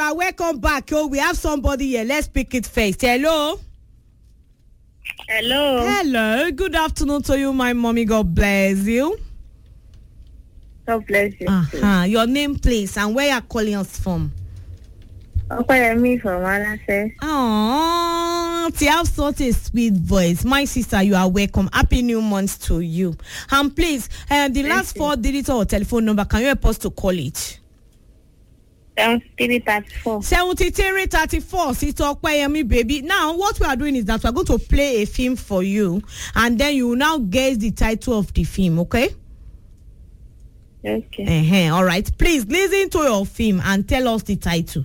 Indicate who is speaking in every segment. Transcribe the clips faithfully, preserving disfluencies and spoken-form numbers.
Speaker 1: are welcome back. Oh, we have somebody here. Let's pick it first. Hello.
Speaker 2: Hello.
Speaker 1: Hello. Good afternoon to you, my mommy. God bless you.
Speaker 2: God bless you.
Speaker 1: Uh-huh. Your name, please, and where you're calling us from.
Speaker 2: Okay, me from Alase.
Speaker 1: Oh, you have such a sweet voice. My sister, you are welcome. Happy new month to you. And please, uh, the Thank last you. four digits or telephone number, can you help us to call it?
Speaker 2: seventy-three thirty-four.
Speaker 1: seventy-three thirty-four. Sitokpeyemi, baby. Now, what we are doing is that we are going to play a film for you, and then you will now guess the title of the film, okay?
Speaker 2: Okay.
Speaker 1: Uh-huh. All right. Please listen to your film and tell us the title.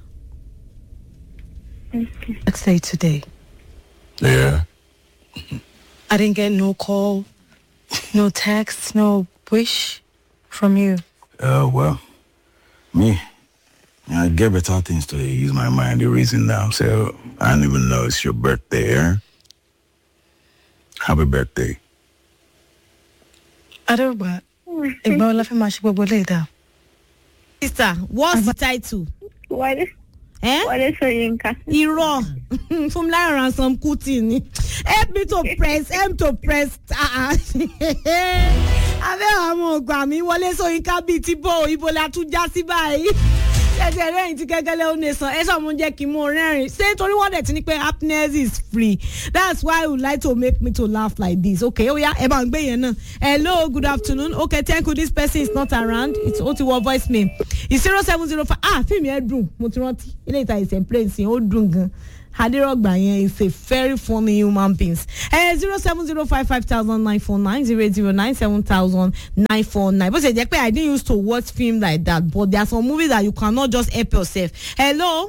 Speaker 2: Okay.
Speaker 3: Let's say today.
Speaker 4: Yeah.
Speaker 3: I didn't get no call, no text, no wish from you.
Speaker 4: Uh, well, me, I get better things to use my mind to reason now, so I don't even know it's your birthday, eh? Happy birthday.
Speaker 3: I don't know. Igbao la fe ma se gbogbo later.
Speaker 1: Sister, what's the title?
Speaker 2: What is
Speaker 1: Eh?
Speaker 2: What is Soyinka?
Speaker 1: Iro. From Lion Ransom Kuti. Help me to press. Help to press. Ah ah. Ave àwọn ogba mi wọlé Soyinka bí ti bo ibo la tún já sí báyìí. Ẹsẹ̀ rẹ́yìn tí gẹ́gẹ́lẹ́ ó nẹ̀sán. Ẹ sọ mo jẹ́ kí n mú rẹ́rìn. Ṣé torí wọ́n dẹ̀ ti ní pé happiness is free. That's why you like to make me to laugh like this. Okay, oh yeah, ẹ bá ń gbé yẹn náà. Hello, good afternoon. Okay, thank you. This person is not around. It's ó ti wọ voice mail. It's zero seven zero five. Ah, fíìmù yẹn dùn. Mo ti rántí. Ilé ìta ìsẹ̀ plane sí ó dùn gan. Adirogba yẹn is a very funny human being. Eh, zero seven zero five five thousand nine four nine zero eight zero nine seven thousand nine four nine. But I didn't used to watch film like that, but there are some movies that you cannot just help yourself. Hello.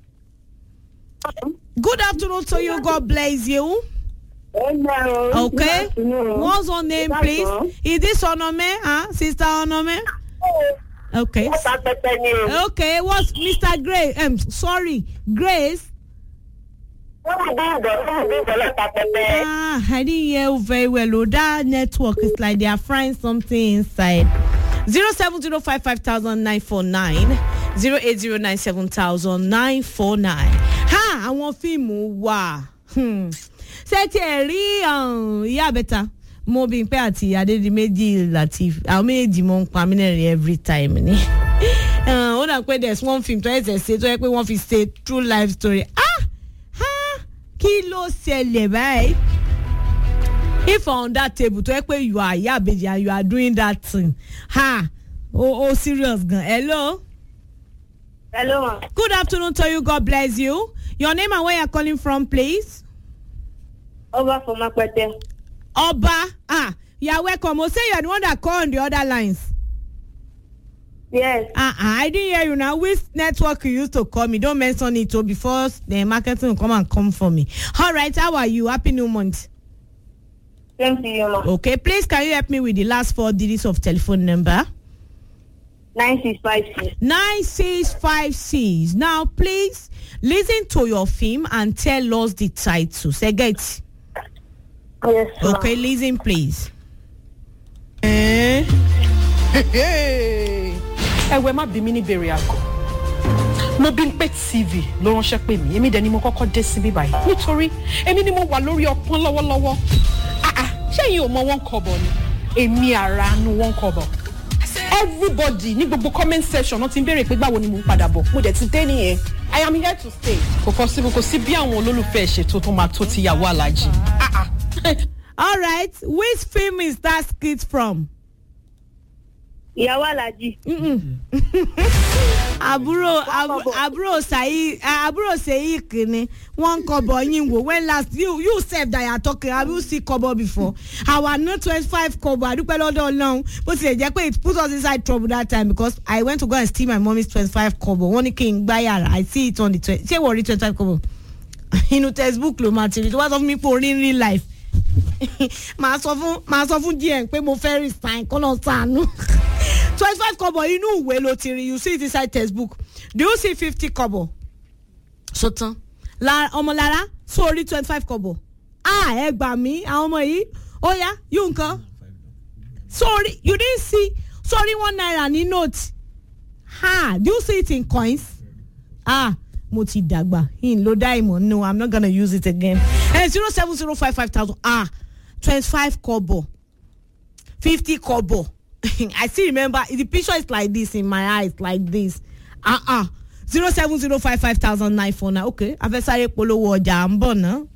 Speaker 1: Good afternoon to you. God bless you.
Speaker 2: Hello.
Speaker 1: Okay. What's your name, please? Is this Onome? Huh? Sister Onome? Okay. Okay. What's Mister Grace? Um, sorry, Grace.
Speaker 2: What are you
Speaker 1: Ah, I didn't hear you very well. Oh, that network is like they are frying something inside. Zero seven zero five five thousand nine four nine zero eight zero nine seven thousand nine four nine. Ha, àwọn fíìmù wà. Hmm. Ṣé tí ẹ rí ìyá àbẹ́ta mo bí pé àti Adédìméjì Lateef àwọn méjì mo ń pa mí lẹ́rìn every time ni. Ó dà pé there's one film tó ẹsẹ̀ ṣe tó yẹ pé wọ́n fi ṣe true life story. Ah! Kí ló ṣẹlẹ̀ báyìí? If on that table to ekpe you are yabeji and you are doing that thing. Ha! Oh, oh, serious gan. Hello?
Speaker 2: Hello, ma.
Speaker 1: Good afternoon to you. God bless you. Your name and where you're calling from, please?
Speaker 2: Oba from Akwete.
Speaker 1: Oba. Ah, you're welcome. I'll say you're the one that called on the other lines.
Speaker 2: Yes.
Speaker 1: Uh-uh, I didn't hear you now. Which network you used to call me? Don't mention it too before the marketing will come and come for me. All right, how are you? Happy new month.
Speaker 2: Thank you, ma.
Speaker 1: Okay, please can you help me with the last four digits of telephone number?
Speaker 2: nine six five six.
Speaker 1: nine six five six. Now, please listen to your film and tell us the title. Say get.
Speaker 2: Yes, ma.
Speaker 1: Okay, listen, please. Eh?
Speaker 3: Hey. Ẹ̀wẹ̀ má bí mi ní bèrè àgọ́. Mo bí ń pé T V ló ránṣẹ́ pè mí. Èmi dẹ̀ ni mo kọ́kọ́ dé síbí báyìí. Nítorí èmi ni mo wà lórí ọpọ́n lọ́wọ́lọ́wọ́. Ah ah, ṣé yín ò mọ one kọ́bọ̀ ni? Èmi ara nu one kọ́bọ̀. Everybody ní gbogbo comment section wọ́n ti ń béèrè pé báwo ni mo ń padà bọ̀. Mo dẹ̀ ti dé nìyẹn. I am here to stay. Kò possible kò sí bí àwọn olólùfẹ́ ṣètò tó máa tó ti yàwó Aláàjì. Ah ah.
Speaker 1: All right, which film is that skit from?
Speaker 2: Ìyàwó Aláàjì.
Speaker 1: Àbúrò àbúrò Sayi àbúrò Seyi kini one kobo yin wo when last you you said that you are talking have you seen kobo before? Our not twenty-five kobo adupe lodo Ọlọ́run but say jẹ́ pé it put us inside trouble that time because I went to go and steal my mommy's twenty-five kobo one king gba yara I see it on the twenty say worry twenty-five kobo inú textbook lo ma ti rí what of me for in real life ma sọ fún ma sọ fún díẹ̀ pé mo fẹ́ resign kó lọ ṣàánú twenty-five kobo inú ìwé ló ti rí you see it inside textbook do you see fifty kobo sotan la ọmọ Lára sórí twenty-five kobo ah ẹ gbà mí àwọn ọmọ yìí ó yá you nǹkan sorry you didn't see sorry one naira ní note ha do you see it in coins ah mo ti dàgbà in lo diamond no I'm not gonna use it again and zero seven zero five five thousand ah twenty-five kobo fifty kobo I still remember the picture is like this in my eyes like this ah uh-uh. zero seven zero five five thousand nine four nine okay afẹ́sáré polówó ọjà ń bọ̀ náà.